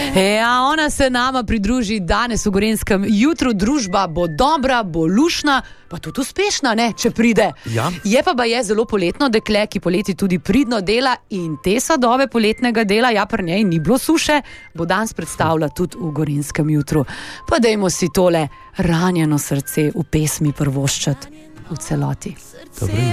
Ja, ona se nama pridruži danes v Gorenjskem jutru. Družba bo dobra, bo lušna, pa tudi uspešna, ne, če pride. Ja. Je pa je zelo poletno dekle, ki poleti tudi pridno dela in te sadove poletnega dela, ja, pri njej ni bilo suše, bo danes predstavlja tudi v Gorenjskem jutru. Pa dajmo si tole ranjeno srce v pesmi privoščiti v celoti. Dobro.